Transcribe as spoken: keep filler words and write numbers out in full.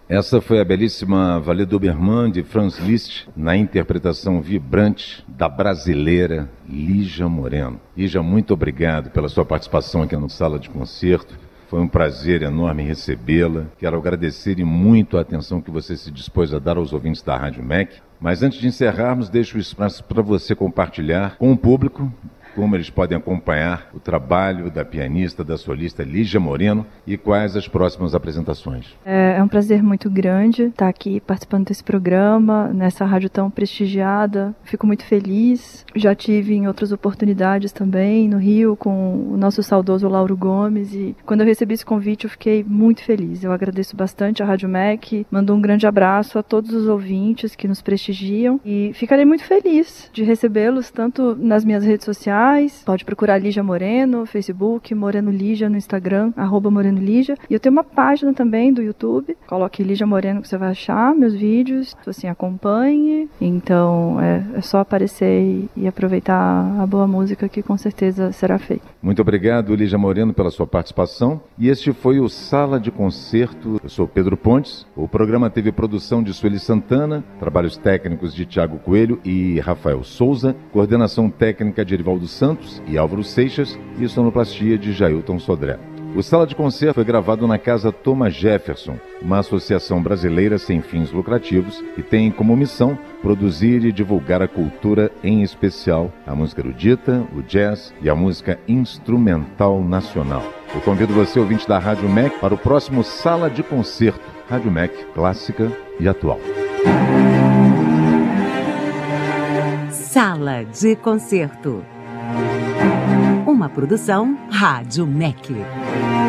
Essa foi a belíssima Vallée d'Obermann de Franz Liszt, na interpretação vibrante da brasileira Lígia Moreno. Lígia, muito obrigado pela sua participação aqui no Sala de Concerto. Foi um prazer enorme recebê-la. Quero agradecer e muito a atenção que você se dispôs a dar aos ouvintes da Rádio M E C. Mas antes de encerrarmos, deixo o espaço para você compartilhar com o público como eles podem acompanhar o trabalho da pianista, da solista Lígia Moreno e quais as próximas apresentações. É, é um prazer muito grande estar aqui participando desse programa, nessa rádio tão prestigiada. Fico muito feliz. Já tive em outras oportunidades também, no Rio, com o nosso saudoso Lauro Gomes. E quando eu recebi esse convite, eu fiquei muito feliz. Eu agradeço bastante a Rádio M E C, mando um grande abraço a todos os ouvintes que nos prestigiam e ficarei muito feliz de recebê-los, tanto nas minhas redes sociais. Pode procurar Lígia Moreno, Facebook, Moreno Lígia no Instagram, arroba Moreno Lígia. E eu tenho uma página também do YouTube. Coloque Lígia Moreno que você vai achar meus vídeos. Assim, acompanhe. Então, é, é só aparecer e, e aproveitar a boa música que com certeza será feita. Muito obrigado, Lígia Moreno, pela sua participação. E este foi o Sala de Concerto. Eu sou Pedro Pontes. O programa teve produção de Sueli Santana, trabalhos técnicos de Tiago Coelho e Rafael Souza, coordenação técnica de Erivaldo Santos e Álvaro Seixas e sonoplastia de Jailton Sodré. O Sala de Concerto foi gravado na Casa Thomas Jefferson, uma associação brasileira sem fins lucrativos que tem como missão produzir e divulgar a cultura, em especial a música erudita, o jazz e a música instrumental nacional. Eu convido você, ouvinte da Rádio M E C, para o próximo Sala de Concerto. Rádio M E C, clássica e atual. Sala de Concerto. Uma produção Rádio M E C.